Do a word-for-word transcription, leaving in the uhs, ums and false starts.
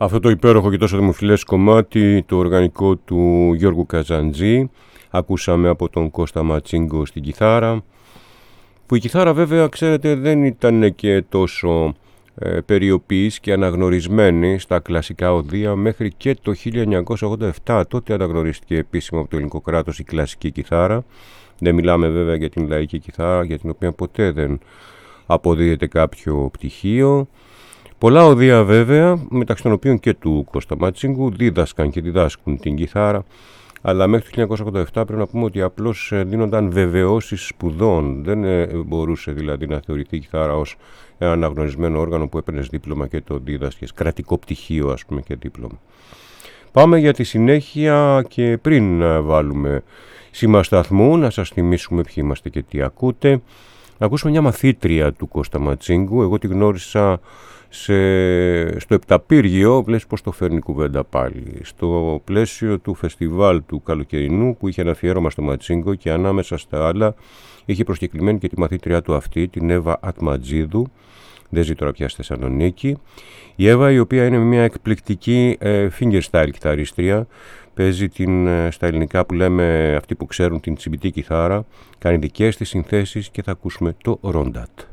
Αυτό το υπέροχο και τόσο δημοφιλές κομμάτι, το οργανικό του Γιώργου Καζαντζή, ακούσαμε από τον Κώστα Ματσίγκο στην κιθάρα, που η κιθάρα βέβαια ξέρετε δεν ήταν και τόσο ε, περιοποιής και αναγνωρισμένη στα κλασικά οδεία μέχρι και το χίλια εννιακόσια ογδόντα επτά. Τότε αναγνωρίστηκε επίσημα από το ελληνικό κράτος η κλασική κιθάρα. Δεν μιλάμε βέβαια για την λαϊκή κιθάρα, για την οποία ποτέ δεν αποδίδεται κάποιο πτυχίο. Πολλά οδεία βέβαια, μεταξύ των οποίων και του Κώστα Ματσίγκου, δίδασκαν και διδάσκουν την κιθάρα, αλλά μέχρι το χίλια εννιακόσια ογδόντα επτά πρέπει να πούμε ότι απλώς δίνονταν βεβαιώσεις σπουδών. Δεν μπορούσε δηλαδή να θεωρηθεί η κιθάρα ως ένα αναγνωρισμένο όργανο που έπαιρνες δίπλωμα και το δίδασκες, κρατικό πτυχίο ας πούμε και δίπλωμα. Πάμε για τη συνέχεια και πριν να βάλουμε σήμα σταθμού, να σας θυμίσουμε ποιοι είμαστε και τι ακούτε. Να ακούσουμε μια μαθήτρια του Κώστα Ματσίγκου, εγώ τη γνώρισα σε, στο Επταπύργιο, βλέπεις πως το φέρνει κουβέντα πάλι, στο πλαίσιο του φεστιβάλ του καλοκαιρινού που είχε ένα αφιέρωμα στο Ματσίγκο και ανάμεσα στα άλλα είχε προσκεκλημένη και τη μαθήτριά του αυτή, την Εύα Ατματζίδου, δεν ζει τώρα πια στη Θεσσαλονίκη. Η Εύα, η οποία είναι μια εκπληκτική ε, fingerstyle κιθαρίστρια, παίζει την, ε, στα ελληνικά που λέμε αυτοί που ξέρουν την τσιμπητή κιθάρα, κάνει δικές της συνθέσεις και θα ακούσουμε το Ρόντατ.